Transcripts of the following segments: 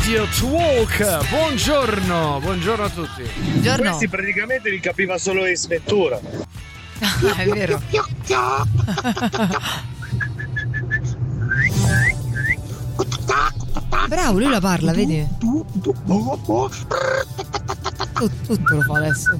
Idiot Walk. Buongiorno a tutti. Buongiorno. Questi praticamente li capiva solo Ace Ventura. È vero. Bravo, lui la parla, vedi? Tutto lo fa adesso.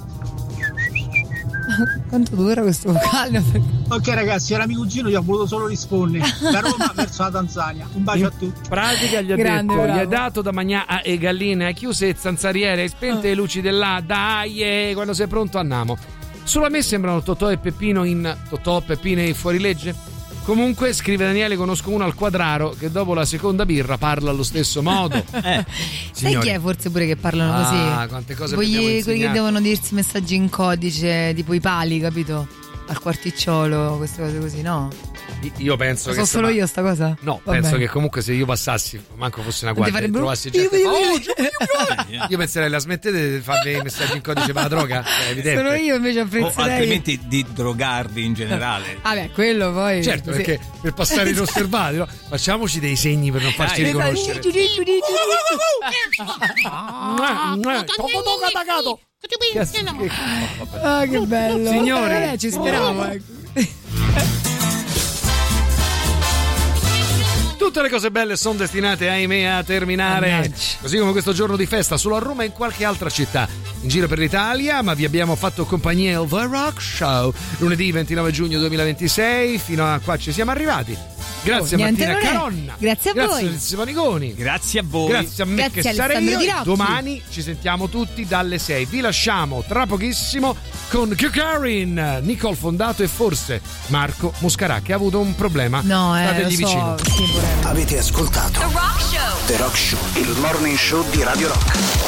Quanto dura questo vocale? Ok ragazzi, era mio cugino, gli ho voluto solo rispondere. Da Roma verso la Tanzania. Un bacio a tutti. In pratica gli ha Grande, detto, bravo. gli ha dato da mangiare e galline, hai chiuso le zanzariere, hai spente le luci dell'A, dai, quando sei pronto andiamo. Solo a me sembrano Totò e Peppino in Totò, Peppino e Fuorilegge. Comunque, scrive Daniele, conosco uno al Quadraro che dopo la seconda birra parla allo stesso modo. Sai chi è forse pure che parlano così? Quante cose quelli abbiamo che devono dirsi messaggi in codice, tipo i pali, capito? Al quarticciolo, queste cose così, no? Io penso Lo che so solo io sta cosa? No, Vabbè. penso che comunque se io passassi, manco fosse una Non ti guardia, e farebbero- trovassi gente io penserei, la smettete di farvi i messaggi in codice per la droga? È evidente. Sono io invece O apprezzerei. altrimenti di drogarvi in generale. Vabbè, quello poi. Certo, sì. perché per passare inosservati, no? Facciamoci dei segni per non farci riconoscere. Ah, che bello. Signori. Ci speravo. Tutte le cose belle sono destinate, ahimè, a terminare. Mannaggia. Così come questo giorno di festa solo a Roma e in qualche altra città in giro per l'Italia, ma vi abbiamo fatto compagnia al The Rock Show lunedì 29 giugno 2026. Fino a qua ci siamo arrivati. Grazie a niente Martina non è. Caronna. Grazie a voi. Grazie a Alessio Panigoni. Grazie a voi. Grazie a me Grazie che a sarei Alessandro io. Tirocchi. Domani ci sentiamo tutti dalle 6. Vi lasciamo tra pochissimo con Kakarin, Nicole Fondato e forse Marco Muscarà, che ha avuto un problema. No, Stategli lo so. vicino. Sì, pure. Avete ascoltato The Rock Show, il morning show di Radio Rock.